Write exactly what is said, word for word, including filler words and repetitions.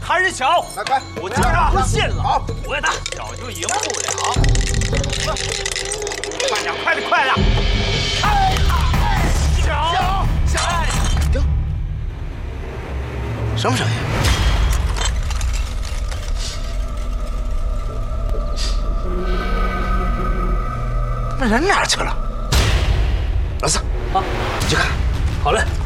他人小， 来快！ 我就让不信了。 好， 我也打，小就赢不了。快点，快点，快点！开！小小， 停！什么声音？那人哪儿去了？老四， 啊， 你去看。 好嘞。